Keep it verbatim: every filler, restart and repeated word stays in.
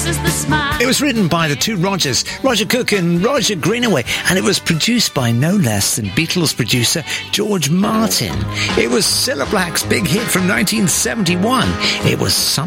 just the smile. It was written by the two Rogers, Roger Cook and Roger Greenaway, and it was produced by no less than Beatles producer George Martin. It was Cilla Black's big hit from nineteen seventy-one. It was Some